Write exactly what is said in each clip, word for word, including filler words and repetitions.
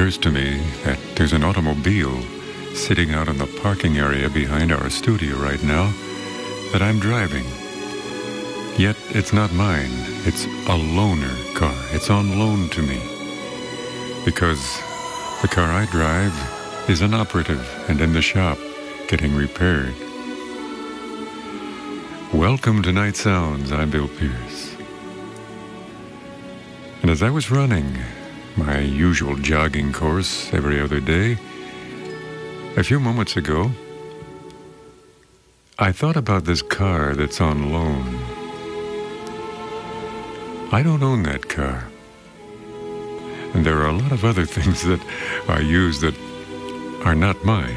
occurs to me that there's an automobile sitting out in the parking area behind our studio right now that I'm driving. Yet it's not mine. It's a loaner car. It's on loan to me. Because the car I drive is inoperative and in the shop getting repaired. Welcome to Night Sounds. I'm Bill Pierce. And as I was running my usual jogging course every other day, a few moments ago, I thought about this car that's on loan. I don't own that car. And there are a lot of other things that I use that are not mine.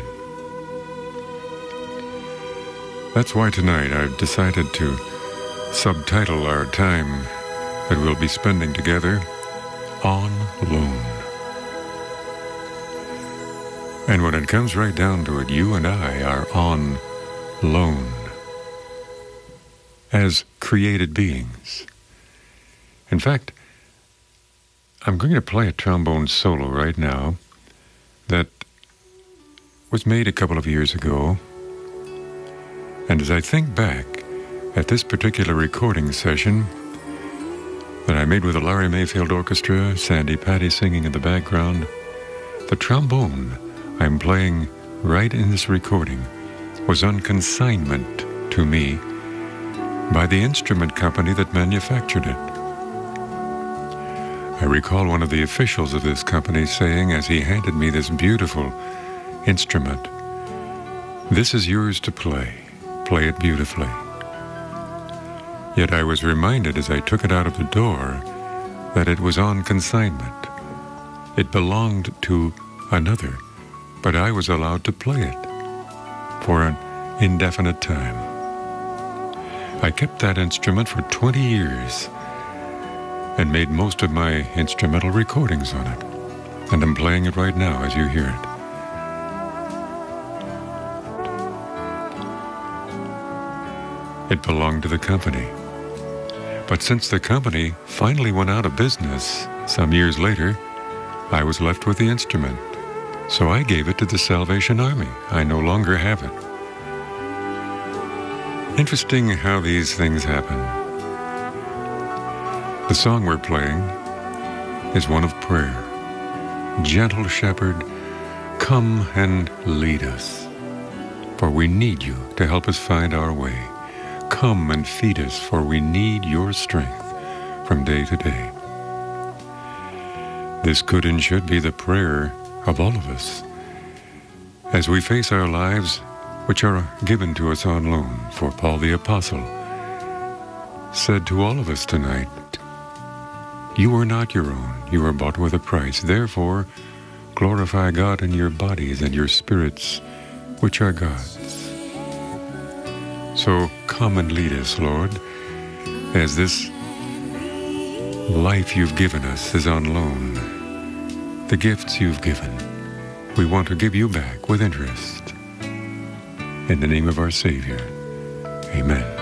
That's why tonight I've decided to subtitle our time that we'll be spending together On Loan. And when it comes right down to it, you and I are on loan as created beings. In fact, I'm going to play a trombone solo right now that was made a couple of years ago. And as I think back at this particular recording session that I made with the Larry Mayfield Orchestra, Sandy Patty singing in the background, the trombone I'm playing right in this recording was on consignment to me by the instrument company that manufactured it. I recall one of the officials of this company saying as he handed me this beautiful instrument, "This is yours to play. Play it beautifully." Yet I was reminded as I took it out of the door that it was on consignment. It belonged to another, but I was allowed to play it for an indefinite time. I kept that instrument for twenty years and made most of my instrumental recordings on it. And I'm playing it right now as you hear it. It belonged to the company. But since the company finally went out of business some years later, I was left with the instrument. So I gave it to the Salvation Army. I no longer have it. Interesting how these things happen. The song we're playing is one of prayer. Gentle Shepherd, come and lead us, for we need you to help us find our way. Come and feed us, for we need your strength from day to day. This could and should be the prayer of all of us as we face our lives which are given to us on loan. For Paul the Apostle said to all of us tonight, "You are not your own, you are bought with a price. Therefore, glorify God in your bodies and your spirits, which are God's." So come and lead us, Lord, as this life you've given us is on loan. The gifts you've given, we want to give you back with interest. In the name of our Savior, amen.